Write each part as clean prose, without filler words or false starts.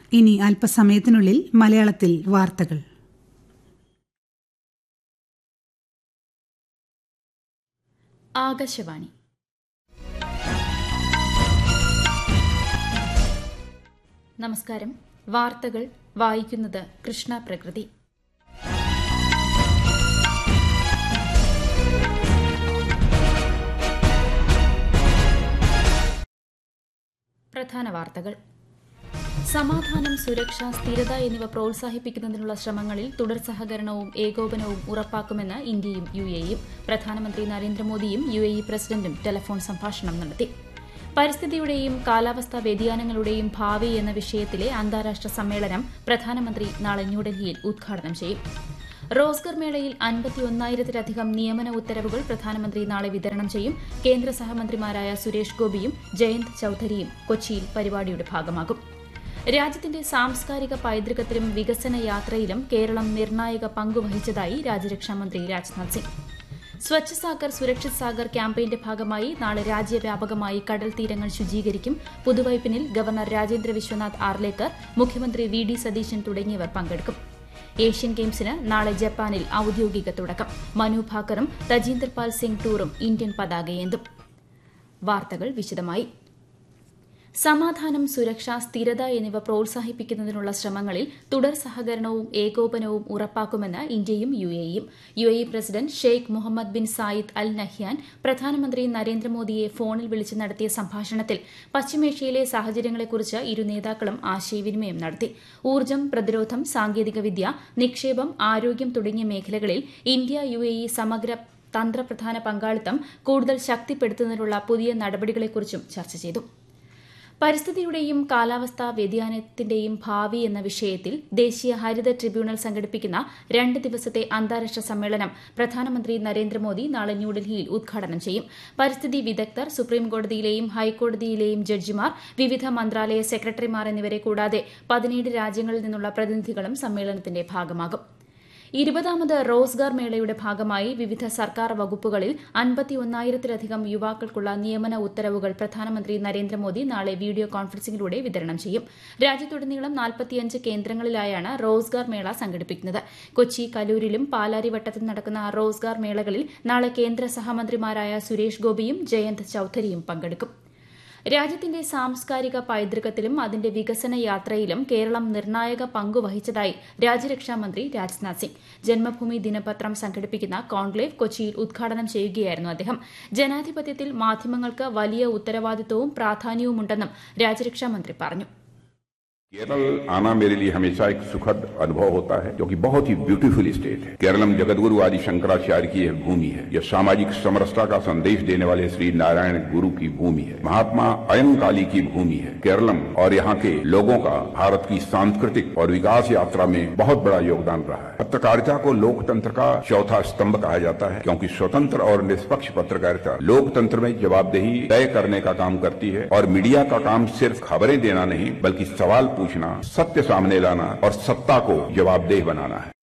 ഇനി അല്പസമയത്തിനുള്ളിൽ മലയാളത്തിൽ വാർത്തകൾ. ആകാശവാണി. നമസ്കാരം. വാർത്തകൾ വായിക്കുന്നത് കൃഷ്ണ പ്രകൃതി. പ്രധാന വാർത്തകൾ. സമാധാനം, സുരക്ഷ, സ്ഥിരത എന്നിവ പ്രോത്സാഹിപ്പിക്കുന്നതിനുള്ള ശ്രമങ്ങളിൽ തുടർ സഹകരണവും ഏകോപനവും ഉറപ്പാക്കുമെന്ന് ഇന്ത്യയും യുഎഇയും. പ്രധാനമന്ത്രി നരേന്ദ്രമോദിയും യുഎഇ പ്രസിഡന്റും ടെലിഫോൺ സംഭാഷണം നടത്തി. പരിസ്ഥിതിയുടെയും കാലാവസ്ഥാ വ്യതിയാനങ്ങളുടെയും ഭാവി എന്ന വിഷയത്തിലെ അന്താരാഷ്ട്ര സമ്മേളനം പ്രധാനമന്ത്രി നാളെ ന്യൂഡൽഹിയിൽ ഉദ്ഘാടനം ചെയ്യും. റോസ്ഗർ മേളയിൽ 51,000-ലധികം നിയമന ഉത്തരവുകൾ പ്രധാനമന്ത്രി നാളെ വിതരണം ചെയ്യും. കേന്ദ്ര സഹമന്ത്രിമാരായ സുരേഷ് ഗോപിയും ജയന്ത് ചൌധരിയും കൊച്ചിയിൽ പരിപാടിയുടെ ഭാഗമാകും. രാജ്യത്തിന്റെ സാംസ്കാരിക പൈതൃകത്തിലും വികസന യാത്രയിലും കേരളം നിർണായക പങ്കുവഹിച്ചതായി രാജ്യരക്ഷാമന്ത്രി രാജ്നാഥ് സിംഗ്. സ്വച്ഛ് സാഗർ സുരക്ഷിത് സാഗർ ക്യാമ്പയിന്റെ ഭാഗമായി നാളെ രാജ്യവ്യാപകമായി കടൽ തീരങ്ങൾ ശുചീകരിക്കും. പുതുവൈപ്പിനിൽ ഗവർണർ രാജേന്ദ്ര വിശ്വനാഥ് ആർലേക്കർ, മുഖ്യമന്ത്രി വി.ഡി. സതീശൻ തുടങ്ങിയവർ പങ്കെടുക്കും. ഏഷ്യൻ ഗെയിംസിന് നാളെ ജപ്പാനിൽ ഔദ്യോഗിക തുടക്കം. മനു ഭാക്കറും തജീന്ദർ പാൽ സിംഗ് ടൂറും ഇന്ത്യൻ പതാകയേന്തും. വാർത്തകൾ വിശദമായി. സമാധാനം, സുരക്ഷ, സ്ഥിരത എന്നിവ പ്രോത്സാഹിപ്പിക്കുന്നതിനുള്ള ശ്രമങ്ങളിൽ തുടർ സഹകരണവും ഏകോപനവും ഉറപ്പാക്കുമെന്ന് ഇന്ത്യയും യുഎഇയും. UAE president Sheikh Muhammad bin Zayed Al Nahyan പ്രധാനമന്ത്രി നരേന്ദ്രമോദിയെ ഫോണിൽ വിളിച്ച് നടത്തിയ സംഭാഷണത്തിൽ പശ്ചിമേഷ്യയിലെ സാഹചര്യങ്ങളെക്കുറിച്ച് ഇരു നേതാക്കളും ആശയവിനിമയം നടത്തി. ഊർജ്ജം, പ്രതിരോധം, സാങ്കേതികവിദ്യ, നിക്ഷേപം, ആരോഗ്യം തുടങ്ങിയ മേഖലകളിൽ ഇന്ത്യ യുഎഇ സമഗ്ര തന്ത്രപ്രധാന പങ്കാളിത്തം കൂടുതൽ ശക്തിപ്പെടുത്തുന്നതിനുള്ള പുതിയ നടപടികളെക്കുറിച്ചും ചർച്ച ചെയ്തു. പരിസ്ഥിതിയുടെയും കാലാവസ്ഥാ വ്യതിയാനത്തിന്റെയും ഭാവി എന്ന വിഷയത്തിൽ ദേശീയ ഹരിത ട്രിബ്യൂണൽ സംഘടിപ്പിക്കുന്ന 2 ദിവസത്തെ അന്താരാഷ്ട്ര സമ്മേളനം പ്രധാനമന്ത്രി നരേന്ദ്രമോദി നാളെ ന്യൂഡൽഹിയിൽ ഉദ്ഘാടനം ചെയ്യും. പരിസ്ഥിതി വിദഗ്ധർ, സുപ്രീംകോടതിയിലെയും ഹൈക്കോടതിയിലെയും ജഡ്ജിമാർ, വിവിധ മന്ത്രാലയ സെക്രട്ടറിമാർ എന്നിവരെ കൂടാതെ 17 രാജ്യങ്ങളിൽ നിന്നുള്ള പ്രതിനിധികളും സമ്മേളനത്തിന്റെ ഭാഗമാകും. 20ാമത് റോസ്ഗാർ മേളയുടെ ഭാഗമായി വിവിധ സർക്കാർ വകുപ്പുകളിൽ 51,000-ലധികം യുവാക്കൾക്കുള്ള നിയമന ഉത്തരവുകൾ പ്രധാനമന്ത്രി നരേന്ദ്രമോദി നാളെ വീഡിയോ കോൺഫറൻസിംഗിലൂടെ വിതരണം ചെയ്യും. രാജ്യത്തുടനീളം 45 കേന്ദ്രങ്ങളിലായാണ് റോസ്ഗാർ മേള സംഘടിപ്പിക്കുന്നത്. കൊച്ചി, കലൂരിലും പാലാരിവട്ടത്തും നടക്കുന്ന റോസ്ഗാർ മേളകളിൽ നാളെ കേന്ദ്ര സഹമന്ത്രിമാരായ സുരേഷ് ഗോപിയും ജയന്ത് ചൌധരിയും പങ്കെടുക്കും. രാജ്യത്തിന്റെ സാംസ്കാരിക പൈതൃകത്തിലും അതിന്റെ വികസന യാത്രയിലും കേരളം നിർണായക പങ്കുവഹിച്ചതായി രാജ്യരക്ഷാമന്ത്രി രാജ്നാഥ് സിംഗ്. ജന്മഭൂമി ദിനപത്രം സംഘടിപ്പിക്കുന്ന കോൺക്ലേവ് കൊച്ചിയിൽ ഉദ്ഘാടനം ചെയ്യുകയായിരുന്നു അദ്ദേഹം. ജനാധിപത്യത്തിൽ മാധ്യമങ്ങൾക്ക് വലിയ ഉത്തരവാദിത്തവും പ്രാധാന്യവുമുണ്ടെന്നും രാജ്യരക്ഷാമന്ത്രി പറഞ്ഞു. केरल आना मेरे लिए हमेशा एक सुखद अनुभव होता है, क्योंकि बहुत ही ब्यूटीफुल स्टेट है. केरलम जगतगुरु आदि शंकराचार्य की यह भूमि है. यह सामाजिक समरसता का संदेश देने वाले श्री नारायण गुरु की भूमि है. महात्मा अयंकाली की भूमि है. केरलम और यहाँ के लोगों का भारत की सांस्कृतिक और विकास यात्रा में बहुत बड़ा योगदान रहा है. पत्रकारिता को लोकतंत्र का चौथा स्तंभ कहा जाता है, क्योंकि स्वतंत्र और निष्पक्ष पत्रकारिता लोकतंत्र में जवाबदेही तय करने का काम करती है. और मीडिया का काम सिर्फ खबरें देना नहीं, बल्कि सवाल पूछना, सत्य सामने लाना और सत्ता को जवाबदेह बनाना है.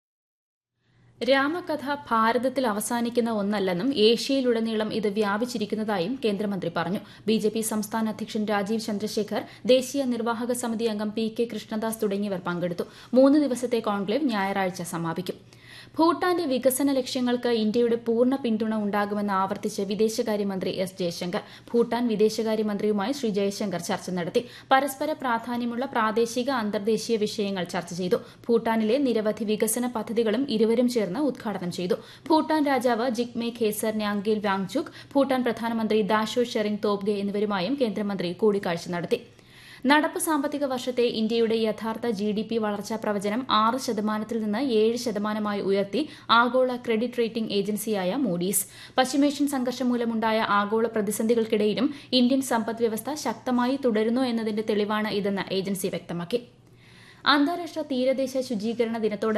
രാമകഥ ഭാരതത്തിൽ അവസാനിക്കുന്ന ഒന്നല്ലെന്നും ഏഷ്യയിലുടനീളം ഇത് വ്യാപിച്ചിരിക്കുന്നതായും കേന്ദ്രമന്ത്രി പറഞ്ഞു. ബിജെപി സംസ്ഥാന അധ്യക്ഷൻ രാജീവ് ചന്ദ്രശേഖർ, ദേശീയ നിർവാഹക സമിതി അംഗം പി.കെ. കൃഷ്ണദാസ് തുടങ്ങിയവർ പങ്കെടുത്തു. 3 ദിവസത്തെ കോൺക്ലേവ് ഞായറാഴ്ച സമാപിക്കും. ഭൂട്ടാന്റെ വികസന ലക്ഷ്യങ്ങൾക്ക് ഇന്ത്യയുടെ പൂർണ്ണ പിന്തുണ ഉണ്ടാകുമെന്ന് ആവർത്തിച്ച് വിദേശകാര്യമന്ത്രി എസ് ജയശങ്കർ. ഭൂട്ടാൻ വിദേശകാര്യമന്ത്രിയുമായി ശ്രീ ജയശങ്കർ ചർച്ച നടത്തി. പരസ്പര പ്രാധാന്യമുള്ള പ്രാദേശിക, അന്തർദേശീയ വിഷയങ്ങൾ ചർച്ച ചെയ്തു. ഭൂട്ടാനിലെ നിരവധി വികസന പദ്ധതികളും ഇരുവരും ചേർന്ന് ഉദ്ഘാടനം ചെയ്തു. ഭൂട്ടാൻ രാജാവ് ജിഗ്മെ ഖേസർ നാംഗ്യേൽ വാങ്ചുക്, ഭൂട്ടാൻ പ്രധാനമന്ത്രി ദാഷോ ഷെറിംഗ് തോബ്ഗെ എന്നിവരുമായും കേന്ദ്രമന്ത്രി കൂടിക്കാഴ്ച നടത്തി. നടപ്പ് സാമ്പത്തിക വർഷത്തെ ഇന്ത്യയുടെ യഥാർത്ഥ GDP വളർച്ചാ പ്രവചനം 6% നിന്ന് 7% ഉയർത്തി ആഗോള ക്രെഡിറ്റ് റേറ്റിംഗ് ഏജൻസിയായ മൂഡീസ്. പശ്ചിമേഷ്യൻ സംഘർഷം മൂലമുണ്ടായ ആഗോള പ്രതിസന്ധികൾക്കിടയിലും ഇന്ത്യൻ സമ്പദ്വ്യവസ്ഥ ശക്തമായി തുടരുന്നു എന്നതിന്റെ തെളിവാണ് ഇതെന്ന് ഏജൻസി വ്യക്തമാക്കി. അന്താരാഷ്ട്ര തീരദേശ ശുചീകരണ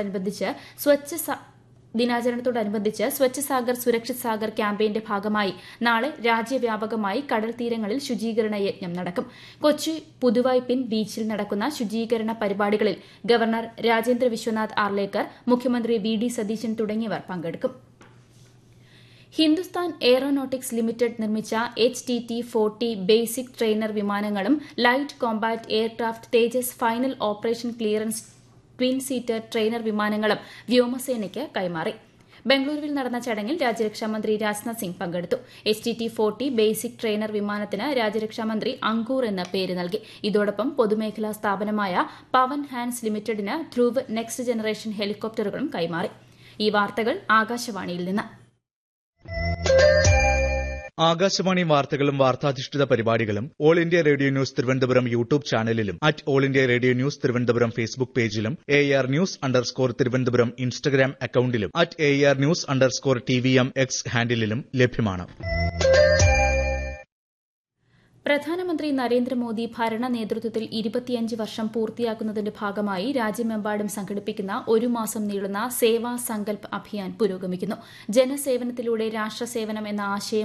ദിനാചരണത്തോടനുബന്ധിച്ച് സ്വച്ഛ് സാഗർ സുരക്ഷിത് സാഗർ ക്യാമ്പയിന്റെ ഭാഗമായി നാളെ രാജ്യവ്യാപകമായി കടൽ തീരങ്ങളിൽ ശുചീകരണ യജ്ഞം നടക്കും. കൊച്ചി പുതുവൈപ്പിൻ ബീച്ചിൽ നടക്കുന്ന ശുചീകരണ പരിപാടികളിൽ ഗവർണർ രാജേന്ദ്ര വിശ്വനാഥ് ആർലേക്കർ, മുഖ്യമന്ത്രി വി.ഡി. സതീശൻ തുടങ്ങിയവർ പങ്കെടുക്കും. ഹിന്ദുസ്ഥാൻ എയ്റോനോട്ടിക്സ് ലിമിറ്റഡ് നിർമ്മിച്ച HTT-40 ബേസിക് ട്രെയിനർ വിമാനങ്ങളും ലൈറ്റ് കോംബാറ്റ് എയർക്രാഫ്റ്റ് തേജസ് final operation clearance twin seater trainer വിമാനങ്ങളും വ്യോമസേനയ്ക്ക് കൈമാറി. ബംഗളൂരുവിൽ നടന്ന ചടങ്ങിൽ രാജ്യരക്ഷാമന്ത്രി രാജ്നാഥ് സിംഗ് പങ്കെടുത്തു. HTT-40 ബേസിക് ട്രെയിനർ വിമാനത്തിന് രാജ്യരക്ഷാമന്ത്രി അങ്കൂർ എന്ന പേര് നൽകി. ഇതോടൊപ്പം പൊതുമേഖലാ സ്ഥാപനമായ പവൻ ഹാൻഡ്സ് ലിമിറ്റഡിന് ധ്രുവ് നെക്സ്റ്റ് ജനറേഷൻ ഹെലികോപ്റ്ററുകളും കൈമാറി. ഈ വാർത്തകൾ ആകാശവാണിയിൽ നിന്ന്. ആകാശവാണി വാർത്തകളും വാർത്താധിഷ്ഠിത പരിപാടികളും all India radio news Thiruvananthapuram YouTube ചാനലിലും all India radio news Thiruvananthapuram Facebook പേജിലും AR News_ തിരുവനന്തപുരം ഇൻസ്റ്റഗ്രാം അക്കൌണ്ടിലും AR News_TVM X ഹാൻഡിലും ലഭ്യമാണ്. പ്രധാനമന്ത്രി നരേന്ദ്രമോദി ഭരണ നേതൃത്വത്തിൽ 25 വർഷം പൂർത്തിയാക്കുന്നതിന്റെ ഭാഗമായി രാജ്യമെമ്പാടും സംഘടിപ്പിക്കുന്ന ഒരു മാസം നീളുന്ന സേവാ സങ്കൽപ് അഭിയാൻ പുരോഗമിക്കുന്നു. ജനസേവനത്തിലൂടെ രാഷ്ട്രസേവനം എന്ന ആശയം